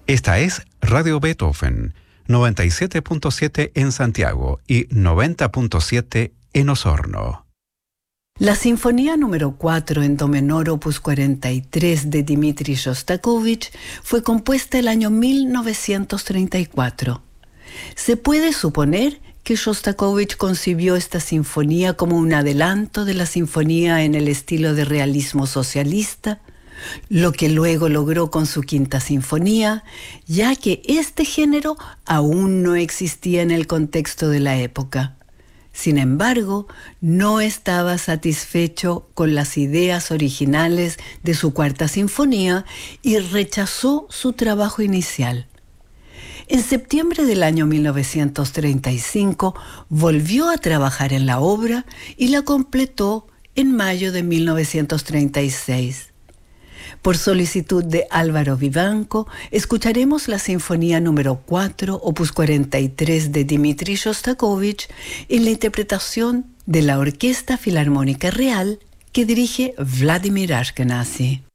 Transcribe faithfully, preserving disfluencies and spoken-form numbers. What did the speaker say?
Esta es Radio Beethoven, noventa y siete punto siete en Santiago y noventa punto siete en Osorno. La Sinfonía número cuatro en Do menor opus cuarenta y tres de Dmitri Shostakovich fue compuesta el año mil novecientos treinta y cuatro. Se puede suponer que Shostakovich concibió esta sinfonía como un adelanto de la sinfonía en el estilo de realismo socialista, lo que luego logró con su quinta sinfonía, ya que este género aún no existía en el contexto de la época. Sin embargo, no estaba satisfecho con las ideas originales de su cuarta sinfonía y rechazó su trabajo inicial. En septiembre del año mil novecientos treinta y cinco volvió a trabajar en la obra y la completó en mayo de mil novecientos treinta y seis. Por solicitud de Álvaro Vivanco, escucharemos la Sinfonía número cuatro, opus cuarenta y tres de Dmitri Shostakovich, en la interpretación de la Orquesta Filarmónica Real que dirige Vladimir Ashkenazy.